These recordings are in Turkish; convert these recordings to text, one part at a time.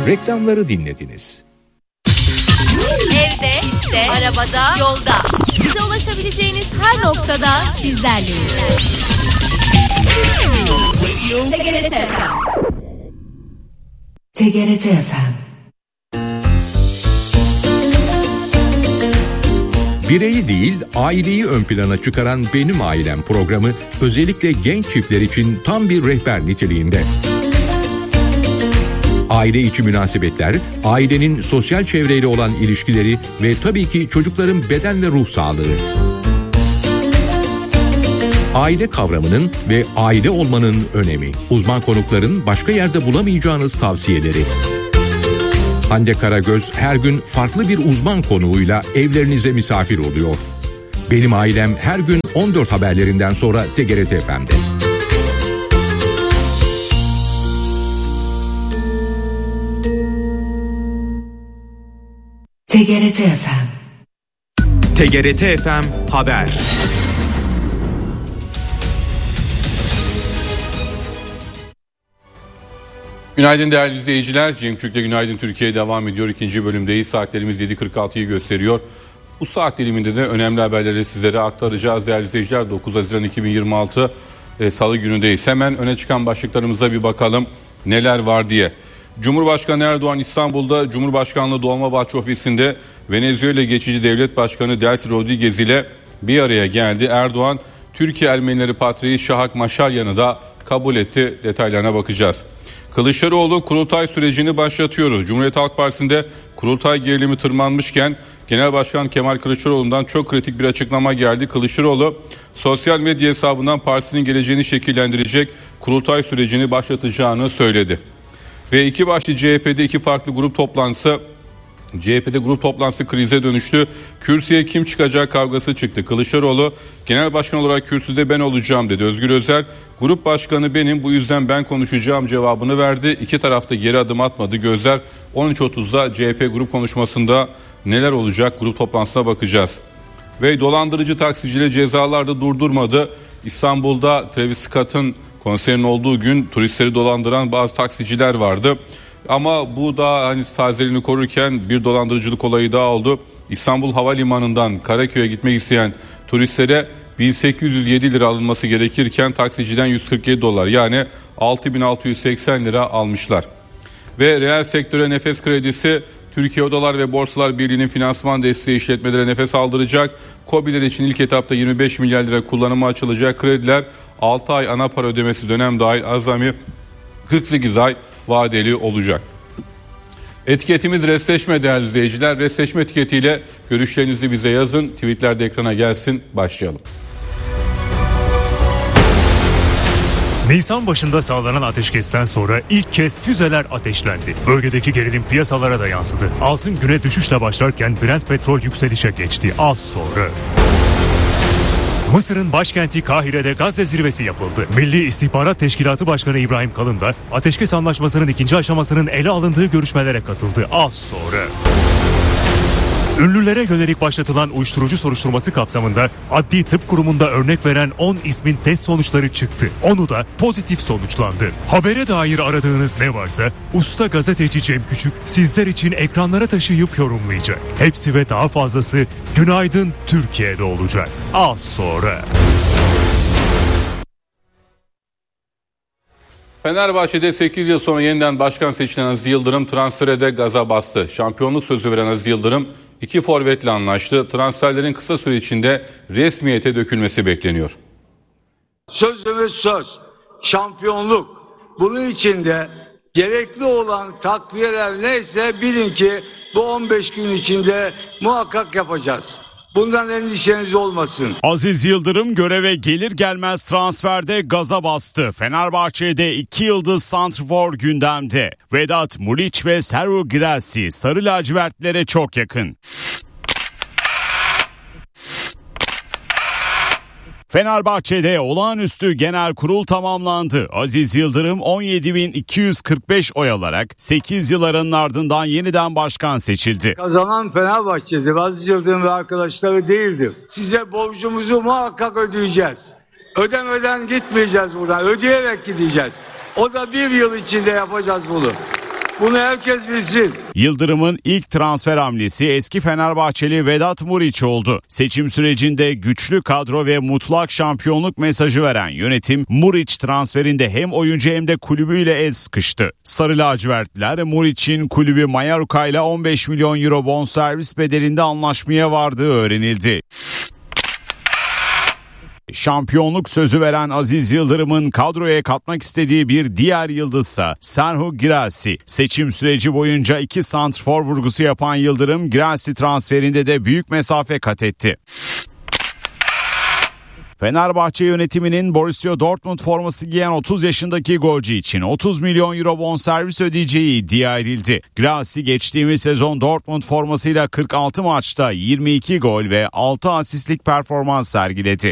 Reklamları dinlediniz. Evde, işte, arabada, yolda. Bize ulaşabileceğiniz her noktada sizlerleyiz. TGRT FM. TGRT FM. Bireyi değil, aileyi ön plana çıkaran Benim Ailem programı özellikle genç çiftler için tam bir rehber niteliğinde. Aile içi münasebetler, ailenin sosyal çevreyle olan ilişkileri ve tabii ki çocukların beden ve ruh sağlığı. Aile kavramının ve aile olmanın önemi. Uzman konukların başka yerde bulamayacağınız tavsiyeleri. Hande Karagöz her gün farklı bir uzman konuğuyla evlerinize misafir oluyor. Benim Ailem her gün 14 haberlerinden sonra TGRT FM'de. TGRT FM. TGRT FM Haber. Günaydın değerli izleyiciler. Cem Çük'le Günaydın Türkiye devam ediyor. İkinci bölümdeyiz. Saatlerimiz 7.46'yı gösteriyor. Bu saat diliminde de önemli haberleri sizlere aktaracağız değerli izleyiciler. 9 Haziran 2026 Salı günündeyiz. Hemen öne çıkan başlıklarımıza bir bakalım neler var diye. Cumhurbaşkanı Erdoğan İstanbul'da Cumhurbaşkanlığı Dolmabahçe Ofisi'nde Venezuela geçici devlet başkanı Delcy Rodriguez ile bir araya geldi. Erdoğan Türkiye Ermenileri Patriği Şahak Maşaryan'ı da kabul etti. Detaylarına bakacağız. Kılıçdaroğlu kurultay sürecini başlatıyoruz. Cumhuriyet Halk Partisi'nde kurultay gerilimi tırmanmışken Genel Başkan Kemal Kılıçdaroğlu'ndan çok kritik bir açıklama geldi. Kılıçdaroğlu sosyal medya hesabından partisinin geleceğini şekillendirecek kurultay sürecini başlatacağını söyledi. Ve iki başlı CHP'de iki farklı grup toplantısı. CHP'de grup toplantısı krize dönüştü. Kürsüye kim çıkacak kavgası çıktı. Kılıçdaroğlu genel başkan olarak kürsüde ben olacağım dedi. Özgür Özel grup başkanı benim, bu yüzden ben konuşacağım cevabını verdi. İki tarafta geri adım atmadı. Gözler 13.30'da CHP grup konuşmasında neler olacak grup toplantısına bakacağız. Ve dolandırıcı taksicileri cezalar da durdurmadı. İstanbul'da Travis Scott'ın konserinin olduğu gün turistleri dolandıran bazı taksiciler vardı. Ama bu da hani tazeliğini korurken bir dolandırıcılık olayı daha oldu. İstanbul Havalimanı'ndan Karaköy'e gitmek isteyen turistlere 1807 lira alınması gerekirken taksiciden 147 dolar yani 6680 lira almışlar. Ve reel sektöre nefes kredisi Türkiye Odalar ve Borsalar Birliği'nin finansman desteği işletmelere nefes aldıracak. KOBİ'ler için ilk etapta 25 milyar lira kullanıma açılacak krediler 6 ay ana para ödemesi dönem dahil azami 48 ay vadeli olacak. Etiketimiz Restleşme değerli izleyiciler. Restleşme etiketiyle görüşlerinizi bize yazın. Tweetlerde ekrana gelsin. Başlayalım. Nisan başında sağlanan ateşkesten sonra ilk kez füzeler ateşlendi. Bölgedeki gerilim piyasalara da yansıdı. Altın güne düşüşle başlarken Brent petrol yükselişe geçti az sonra. Mısır'ın başkenti Kahire'de Gazze zirvesi yapıldı. Milli İstihbarat Teşkilatı Başkanı İbrahim Kalın da ateşkes anlaşmasının ikinci aşamasının ele alındığı görüşmelere katıldı az sonra. Ünlülere yönelik başlatılan uyuşturucu soruşturması kapsamında Adli Tıp Kurumu'nda örnek veren 10 ismin test sonuçları çıktı. Onu da pozitif sonuçlandı. Habere dair aradığınız ne varsa usta gazeteci Cem Küçük sizler için ekranlara taşıyıp yorumlayacak. Hepsi ve daha fazlası Günaydın Türkiye'de olacak. Az sonra. Fenerbahçe'de 8 yıl sonra yeniden başkan seçilen Aziz Yıldırım transfere de gaza bastı. Şampiyonluk sözü veren Aziz Yıldırım 2 forvetle anlaştı. Transferlerin kısa süre içinde resmiyete dökülmesi bekleniyor. Sözümüz söz, şampiyonluk. Bunun için de gerekli olan takviyeler neyse bilin ki bu 15 gün içinde muhakkak yapacağız. Bundan endişeniz olmasın. Aziz Yıldırım göreve gelir gelmez transferde gaza bastı. Fenerbahçe'de 2 yıldız santrfor gündemde. Vedat Muriç ve Serhou Guirassy sarı lacivertlere çok yakın. Fenerbahçe'de olağanüstü genel kurul tamamlandı. Aziz Yıldırım 17.245 oy alarak 8 yıl aranın ardından yeniden başkan seçildi. Kazanan Fenerbahçe'dir. Aziz Yıldırım ve arkadaşları değildir. Size borcumuzu muhakkak ödeyeceğiz. Ödemeden gitmeyeceğiz buradan. Ödeyerek gideceğiz. O da bir yıl içinde yapacağız bunu. Bunu herkes bilsin. Yıldırım'ın ilk transfer hamlesi eski Fenerbahçeli Vedat Muriç oldu. Seçim sürecinde güçlü kadro ve mutlak şampiyonluk mesajı veren yönetim Muriç transferinde hem oyuncu hem de kulübüyle el sıkıştı. Sarı lacivertliler Muriç'in kulübü Mallorca ile 15 milyon euro bonservis bedelinde anlaşmaya vardığı öğrenildi. Şampiyonluk sözü veren Aziz Yıldırım'ın kadroya katmak istediği bir diğer yıldızsa Serhu Girassi. Seçim süreci boyunca 2 santrfor vurgusu yapan Yıldırım, Girassi transferinde de büyük mesafe kat etti. Fenerbahçe yönetiminin Borussia Dortmund forması giyen 30 yaşındaki golcü için 30 milyon euro bonservis ödeyeceği iddia edildi. Girassi geçtiğimiz sezon Dortmund formasıyla 46 maçta 22 gol ve 6 asistlik performans sergiledi.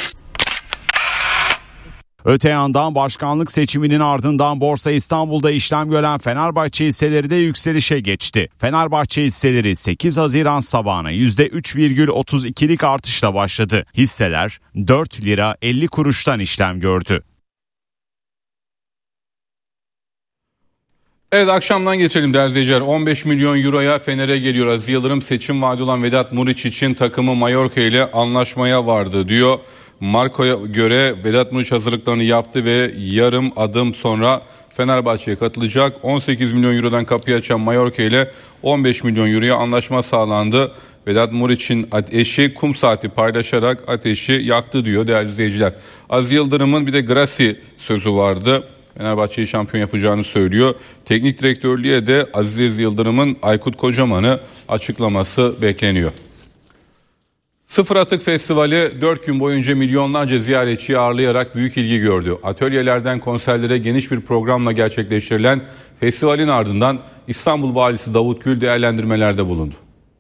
Öte yandan başkanlık seçiminin ardından Borsa İstanbul'da işlem gören Fenerbahçe hisseleri de yükselişe geçti. Fenerbahçe hisseleri 8 Haziran sabahına %3,32'lik artışla başladı. Hisseler 4 lira 50 kuruştan işlem gördü. Evet, akşamdan geçelim değerli izleyiciler. 15 milyon euroya Fener'e geliyor. Aziz Yıldırım seçim vaadi olan Vedat Muriç için takımı Mallorca ile anlaşmaya vardı diyor. Marco'ya göre Vedat Muriç hazırlıklarını yaptı ve yarım adım sonra Fenerbahçe'ye katılacak. 18 milyon eurodan kapıyı açan Mallorca ile 15 milyon euroya anlaşma sağlandı. Vedat Muriç'in eşi kum saati paylaşarak ateşi yaktı diyor değerli izleyiciler. Aziz Yıldırım'ın bir de Girassi sözü vardı. Fenerbahçe'yi şampiyon yapacağını söylüyor. Teknik direktörlüğe de Aziz Yıldırım'ın Aykut Kocaman'ı açıklaması bekleniyor. Sıfır Atık Festivali 4 gün boyunca milyonlarca ziyaretçiyi ağırlayarak büyük ilgi gördü. Atölyelerden konserlere geniş bir programla gerçekleştirilen festivalin ardından İstanbul Valisi Davut Gül değerlendirmelerde bulundu.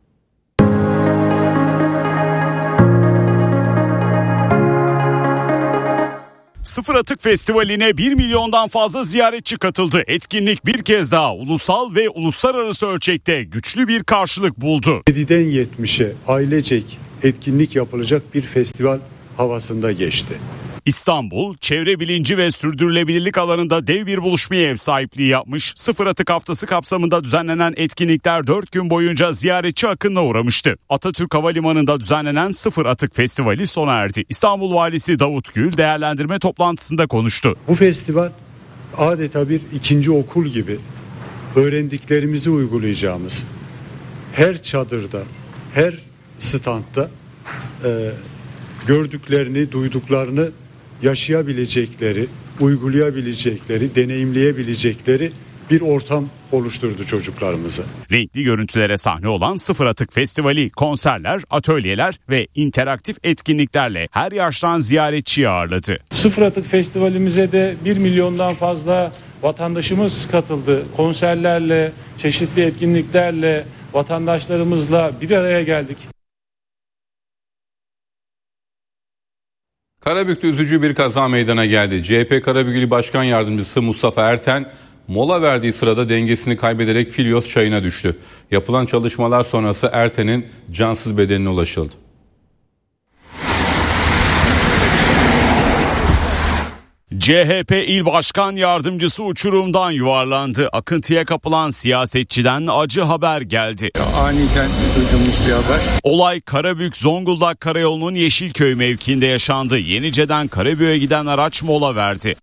Sıfır Atık Festivali'ne 1 milyondan fazla ziyaretçi katıldı. Etkinlik bir kez daha ulusal ve uluslararası ölçekte güçlü bir karşılık buldu. 7'den 70'e ailecek etkinlik yapılacak bir festival havasında geçti. İstanbul, çevre bilinci ve sürdürülebilirlik alanında dev bir buluşmaya ev sahipliği yapmış. Sıfır Atık Haftası kapsamında düzenlenen etkinlikler 4 gün boyunca ziyaretçi akınına uğramıştı. Atatürk Havalimanı'nda düzenlenen Sıfır Atık Festivali sona erdi. İstanbul Valisi Davut Gül değerlendirme toplantısında konuştu. Bu festival adeta bir ikinci okul gibi öğrendiklerimizi uygulayacağımız, her çadırda, her standta gördüklerini, duyduklarını yaşayabilecekleri, uygulayabilecekleri, deneyimleyebilecekleri bir ortam oluşturdu çocuklarımıza. Renkli görüntülere sahne olan Sıfır Atık Festivali konserler, atölyeler ve interaktif etkinliklerle her yaştan ziyaretçiyi ağırladı. Sıfır Atık Festivalimize de 1 milyondan fazla vatandaşımız katıldı. Konserlerle, çeşitli etkinliklerle, vatandaşlarımızla bir araya geldik. Karabük'te üzücü bir kaza meydana geldi. CHP Karabük İl Başkan Yardımcısı Mustafa Erten mola verdiği sırada dengesini kaybederek Filyos çayına düştü. Yapılan çalışmalar sonrası Erten'in cansız bedenine ulaşıldı. CHP İl Başkan Yardımcısı uçurumdan yuvarlandı. Akıntıya kapılan siyasetçiden acı haber geldi. Aniden duyduğumuz bir haber. Olay Karabük Zonguldak Karayolu'nun Yeşilköy mevkiinde yaşandı. Yenice'den Karabük'e giden araç mola verdi.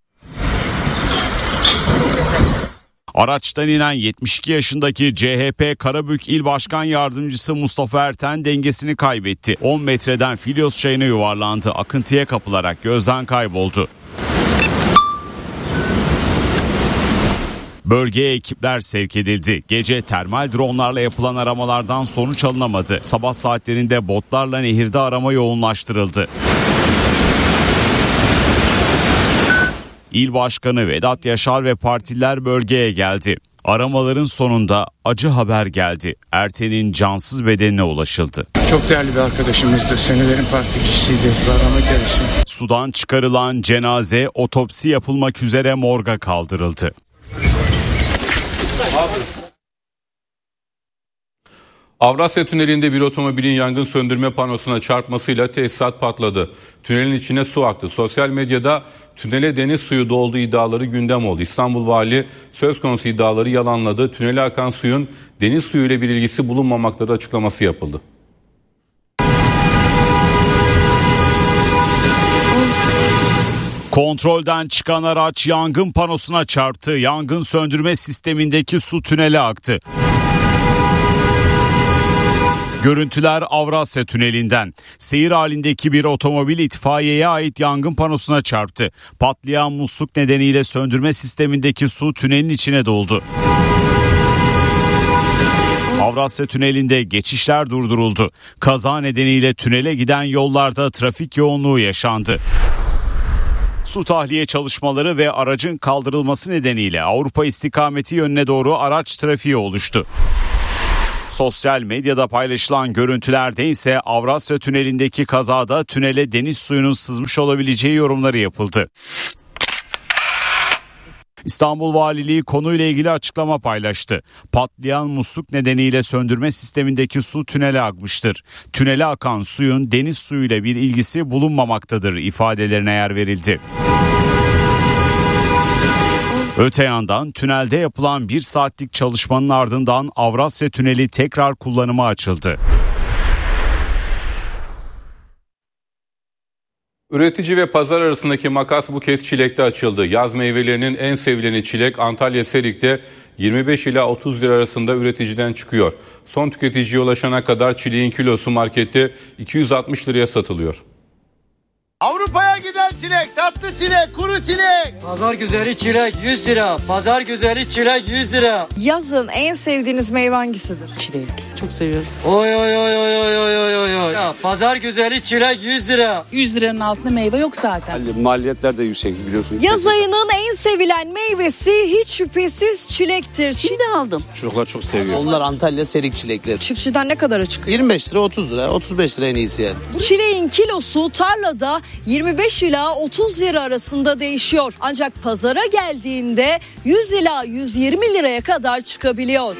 Araçtan inen 72 yaşındaki CHP Karabük İl Başkan Yardımcısı Mustafa Erten dengesini kaybetti. 10 metreden Filyos çayına yuvarlandı. Akıntıya kapılarak gözden kayboldu. Bölgeye ekipler sevk edildi. Gece termal dronlarla yapılan aramalardan sonuç alınamadı. Sabah saatlerinde botlarla nehirde arama yoğunlaştırıldı. İl Başkanı Vedat Yaşar ve partililer bölgeye geldi. Aramaların sonunda acı haber geldi. Erten'in cansız bedenine ulaşıldı. Çok değerli bir arkadaşımızdı. Senelerin partikçisiydi. Arama içerisinde. Sudan çıkarılan cenaze otopsi yapılmak üzere morga kaldırıldı. Avrasya Tüneli'nde bir otomobilin yangın söndürme panosuna çarpmasıyla tesisat patladı. Tünelin içine su aktı. Sosyal medyada tünele deniz suyu dolduğu iddiaları gündem oldu. İstanbul Vali söz konusu iddiaları yalanladı. Tünele akan suyun deniz suyu ile bir ilgisi bulunmamaktadır açıklaması yapıldı. Kontrolden çıkan araç yangın panosuna çarptı. Yangın söndürme sistemindeki su tünele aktı. Görüntüler Avrasya Tüneli'nden. Seyir halindeki bir otomobil itfaiyeye ait yangın panosuna çarptı. Patlayan musluk nedeniyle söndürme sistemindeki su tünelin içine doldu. Avrasya Tüneli'nde geçişler durduruldu. Kaza nedeniyle tünele giden yollarda trafik yoğunluğu yaşandı. Su tahliye çalışmaları ve aracın kaldırılması nedeniyle Avrupa istikameti yönüne doğru araç trafiği oluştu. Sosyal medyada paylaşılan görüntülerde ise Avrasya Tüneli'ndeki kazada tünele deniz suyunun sızmış olabileceği yorumları yapıldı. İstanbul Valiliği konuyla ilgili açıklama paylaştı. Patlayan musluk nedeniyle söndürme sistemindeki su tünele akmıştır. Tünele akan suyun deniz suyuyla bir ilgisi bulunmamaktadır ifadelerine yer verildi. Öte yandan tünelde yapılan 1 saatlik çalışmanın ardından Avrasya Tüneli tekrar kullanıma açıldı. Üretici ve pazar arasındaki makas bu kez çilekte açıldı. Yaz meyvelerinin en sevileni çilek Antalya Serik'te 25 ila 30 lira arasında üreticiden çıkıyor. Son tüketiciye ulaşana kadar çileğin kilosu markette 260 liraya satılıyor. Avrupa'ya giden çilek, tatlı çilek, kuru çilek. Pazar güzeli çilek 100 lira. Pazar güzeli çilek 100 lira. Yazın en sevdiğiniz meyve hangisidir? Çilek. Çok seviyoruz. Oy oy oy oy oy oy oy oy. Ya, pazar güzeli çilek 100 lira. 100 liranın altında meyve yok zaten. Maliyetler de yüksek biliyorsunuz. Yaz ayının en sevilen meyvesi hiç şüphesiz çilektir. Şimdi aldım. Çocuklar çok seviyor. Onlar Antalya Serik çilekleri. Çiftçiden ne kadara çıkıyor? 25 lira, 30 lira, 35 lira en iyisi yani. Çileğin kilosu tarlada 25 ila 30 lira arasında değişiyor. Ancak pazara geldiğinde 100 ila 120 liraya kadar çıkabiliyor.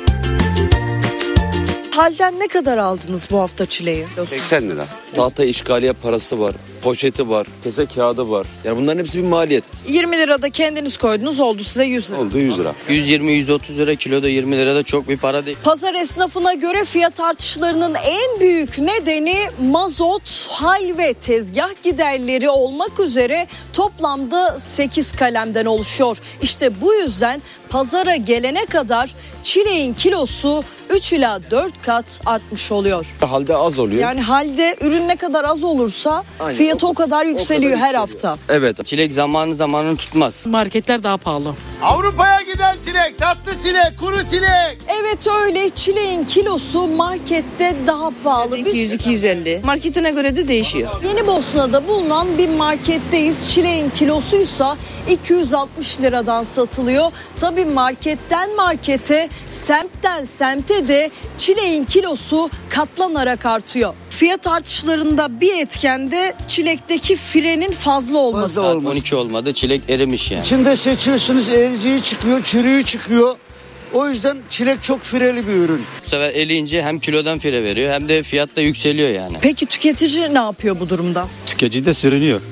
Halden ne kadar aldınız bu hafta çileği? 80 lira. Tahta işgaliye parası var, poşeti var, kese kağıdı var. Yani bunların hepsi bir maliyet. 20 lirada kendiniz koydunuz, oldu size 100 lira. Oldu 100 lira. 120-130 lira kiloda, 20 lira da çok bir para değil. Pazar esnafına göre fiyat artışlarının en büyük nedeni mazot, hal ve tezgah giderleri olmak üzere toplamda 8 kalemden oluşuyor. İşte bu yüzden pazara gelene kadar çileğin kilosu 3 ila 4 kat artmış oluyor. Halde az oluyor. Yani halde ürün ne kadar az olursa aynen, fiyatı o kadar yükseliyor her hafta. Evet. Çilek zamanını tutmaz. Marketler daha pahalı. Avrupa'ya giden çilek, tatlı çilek, kuru çilek. Evet öyle, çileğin kilosu markette daha pahalı. 200-250. Marketine göre de değişiyor. Yenibosna'da bulunan bir marketteyiz. Çileğin kilosuysa 260 liradan satılıyor. Tabii marketten markete, semtten semte de çileğin kilosu katlanarak artıyor. Fiyat artışlarında bir etken de çilekteki frenin fazla olması. 12 olmadı, çilek erimiş yani. İçinde seçiyorsunuz, ericiği çıkıyor, çürüğü çıkıyor. O yüzden çilek çok fireli bir ürün. Bu sefer eleyince hem kilodan fire veriyor hem de fiyat da yükseliyor yani. Peki tüketici ne yapıyor bu durumda? Tüketici de sürünüyor.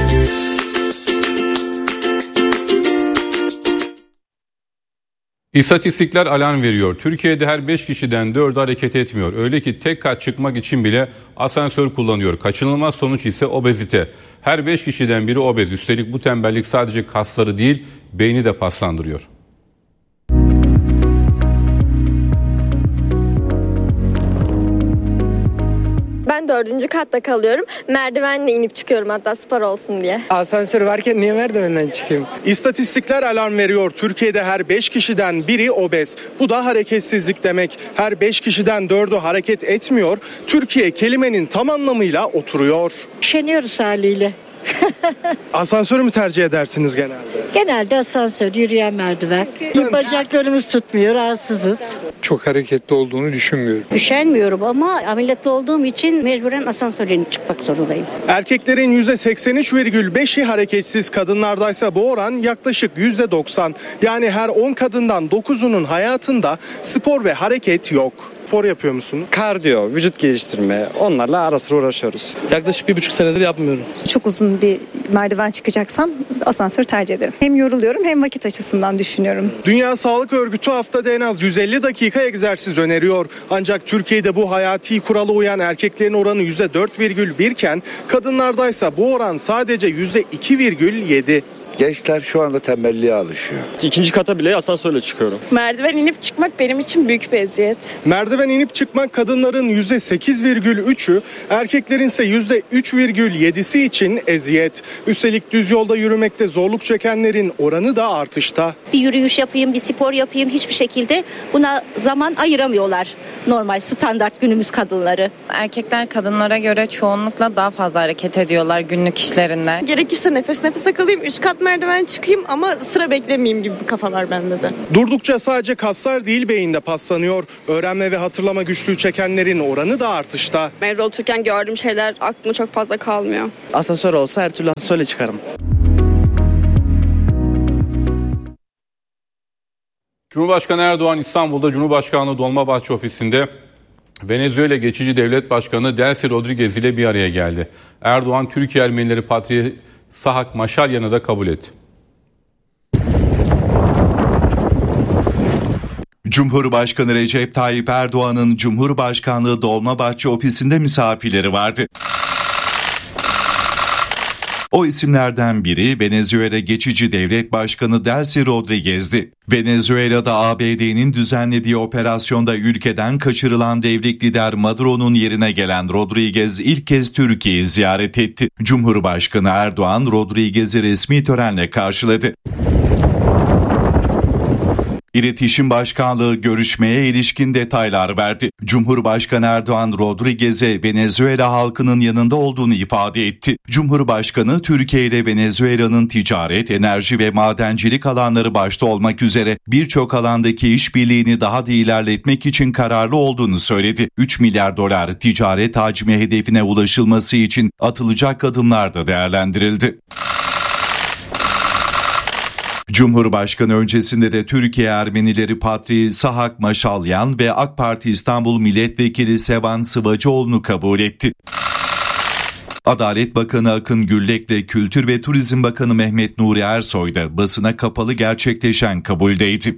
İstatistikler alarm veriyor. Türkiye'de her 5 kişiden 4'ü hareket etmiyor. Öyle ki tek kat çıkmak için bile asansör kullanıyor. Kaçınılmaz sonuç ise obezite. Her 5 kişiden biri obez. Üstelik bu tembellik sadece kasları değil, beyni de paslandırıyor. Ben 4. katta kalıyorum. Merdivenle inip çıkıyorum hatta spor olsun diye. Asansör varken niye merdivenden çıkayım? İstatistikler alarm veriyor. Türkiye'de her 5 kişiden biri obez. Bu da hareketsizlik demek. Her 5 kişiden 4'ü hareket etmiyor. Türkiye kelimenin tam anlamıyla oturuyor. Üşeniyoruz haliyle. Asansörü mü tercih edersiniz genelde? Genelde asansör, yürüyen merdiven. Bacaklarımız tutmuyor, rahatsızız. Çok hareketli olduğunu düşünmüyorum. Üşenmiyorum ama ameliyatlı olduğum için mecburen asansöre inip çıkmak zorundayım. Erkeklerin %83,5'i hareketsiz, kadınlardaysa bu oran yaklaşık %90. Yani her 10 kadından 9'unun hayatında spor ve hareket yok. spor yapıyor musunuz? Kardiyo, vücut geliştirme, onlarla ara sıra uğraşıyoruz. Yaklaşık 1,5 senedir yapmıyorum. Çok uzun bir merdiven çıkacaksam asansör tercih ederim. Hem yoruluyorum hem vakit açısından düşünüyorum. Dünya Sağlık Örgütü haftada en az 150 dakika egzersiz öneriyor. Ancak Türkiye'de bu hayati kurala uyan erkeklerin oranı %4,1 iken kadınlardaysa bu oran sadece %2,7. Gençler şu anda tembelliğe alışıyor. 2. kata bile asansörle çıkıyorum. Merdiven inip çıkmak benim için büyük bir eziyet. Merdiven inip çıkmak kadınların %8,3'ü, erkeklerin ise %3,7'si için eziyet. Üstelik düz yolda yürümekte zorluk çekenlerin oranı da artışta. Bir yürüyüş yapayım, bir spor yapayım, hiçbir şekilde buna zaman ayıramıyorlar normal standart günümüz kadınları. Erkekler kadınlara göre çoğunlukla daha fazla hareket ediyorlar günlük işlerinde. Gerekirse nefes nefese kalayım, 3 kat merdiven çıkayım ama sıra beklemeyeyim gibi kafalar bende de. Durdukça sadece kaslar değil beyinde paslanıyor. Öğrenme ve hatırlama güçlüğü çekenlerin oranı da artışta. Evde otururken gördüğüm şeyler aklıma çok fazla kalmıyor. Asansör olsa her türlü asansörle çıkarım. Cumhurbaşkanı Erdoğan İstanbul'da Cumhurbaşkanlığı Dolmabahçe ofisinde Venezuela geçici devlet başkanı Delcy Rodriguez ile bir araya geldi. Erdoğan Türkiye Ermenileri Patriği Sahak Maşalyan'ı da kabul etti. Cumhurbaşkanı Recep Tayyip Erdoğan'ın Cumhurbaşkanlığı Dolmabahçe ofisinde misafirleri vardı. O isimlerden biri Venezuela geçici devlet başkanı Delcy Rodriguez'di. Venezuela'da ABD'nin düzenlediği operasyonda ülkeden kaçırılan devrik lider Maduro'nun yerine gelen Rodriguez ilk kez Türkiye'yi ziyaret etti. Cumhurbaşkanı Erdoğan Rodriguez'i resmi törenle karşıladı. İletişim Başkanlığı görüşmeye ilişkin detaylar verdi. Cumhurbaşkanı Erdoğan Rodriguez'e Venezuela halkının yanında olduğunu ifade etti. Cumhurbaşkanı Türkiye ile Venezuela'nın ticaret, enerji ve madencilik alanları başta olmak üzere birçok alandaki işbirliğini daha da ilerletmek için kararlı olduğunu söyledi. 3 milyar dolar ticaret hacmi hedefine ulaşılması için atılacak adımlar da değerlendirildi. Cumhurbaşkanı öncesinde de Türkiye Ermenileri Patriği Sahak Maşalyan ve AK Parti İstanbul Milletvekili Sevan Sıvacıoğlu'nu kabul etti. Adalet Bakanı Akın Güllek'le Kültür ve Turizm Bakanı Mehmet Nuri Ersoy da basına kapalı gerçekleşen kabuldeydi.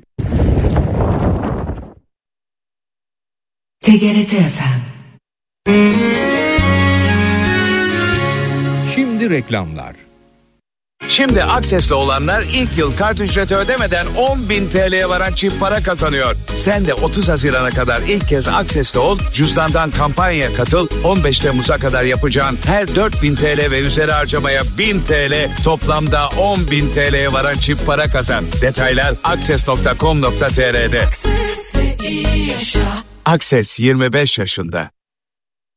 TGRT FM. Şimdi reklamlar. Şimdi Akses'le olanlar ilk yıl kart ücreti ödemeden 10.000 TL'ye varan çift para kazanıyor. Sen de 30 Haziran'a kadar ilk kez Akses'le ol, cüzdandan kampanyaya katıl, 15 Temmuz'a kadar yapacağın her 4.000 TL ve üzeri harcamaya 1.000 TL, toplamda 10.000 TL'ye varan çift para kazan. Detaylar akses.com.tr'de. Akses 25 yaşında.